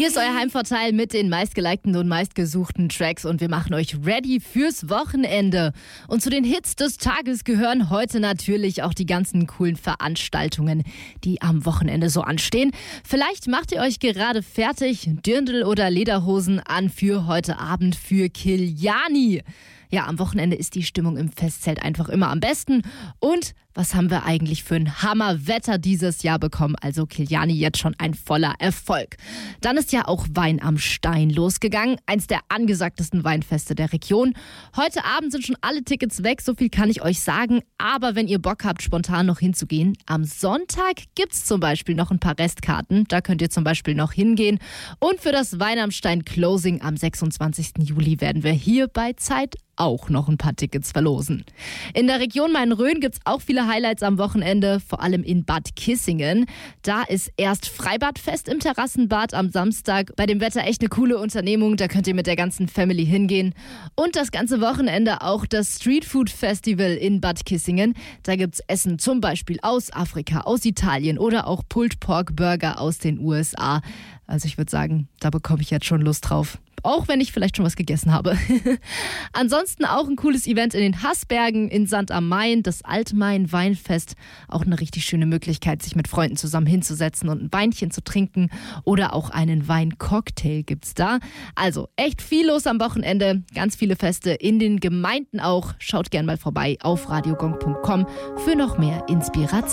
Hier ist euer Heimvorteil mit den meistgelikten und meistgesuchten Tracks und wir machen euch ready fürs Wochenende. Und zu den Hits des Tages gehören heute natürlich auch die ganzen coolen Veranstaltungen, die am Wochenende so anstehen. Vielleicht macht ihr euch gerade fertig, Dirndl oder Lederhosen an für heute Abend für Kiljani. Ja, am Wochenende ist die Stimmung im Festzelt einfach immer am besten. Und was haben wir eigentlich für ein Hammerwetter dieses Jahr bekommen? Also Kiljani jetzt schon ein voller Erfolg. Dann ist ja auch Wein am Stein losgegangen. Eins der angesagtesten Weinfeste der Region. Heute Abend sind schon alle Tickets weg, so viel kann ich euch sagen. Aber wenn ihr Bock habt, spontan noch hinzugehen, am Sonntag gibt's zum Beispiel noch ein paar Restkarten. Da könnt ihr zum Beispiel noch hingehen. Und für das Wein am Stein Closing am 26. Juli werden wir hier bei Zeit auch noch ein paar Tickets verlosen. In der Region Main-Rhön gibt's auch viele Highlights am Wochenende, vor allem in Bad Kissingen. Da ist erst Freibadfest im Terrassenbad am Samstag. Bei dem Wetter echt eine coole Unternehmung, da könnt ihr mit der ganzen Family hingehen. Und das ganze Wochenende auch das Streetfood Festival in Bad Kissingen. Da gibt's Essen zum Beispiel aus Afrika, aus Italien oder auch Pulled Pork Burger aus den USA. Also ich würde sagen, da bekomme ich jetzt schon Lust drauf. Auch wenn ich vielleicht schon was gegessen habe. Ansonsten auch ein cooles Event in den Haßbergen in St. am Main, das Altmain Weinfest. Auch eine richtig schöne Möglichkeit, sich mit Freunden zusammen hinzusetzen und ein Weinchen zu trinken. Oder auch einen Weincocktail gibt's da. Also echt viel los am Wochenende. Ganz viele Feste in den Gemeinden auch. Schaut gern mal vorbei auf radiogong.com für noch mehr Inspiration.